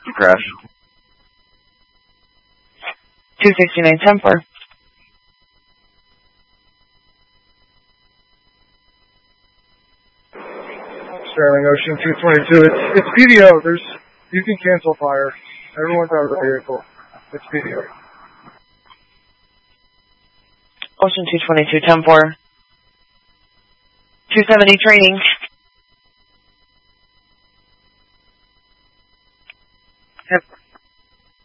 Crash. 269-10-4. Sterling Ocean 222. It's PDO. You can cancel fire. Everyone's out of the vehicle. It's PDO. Ocean 222-10-4. 270 training.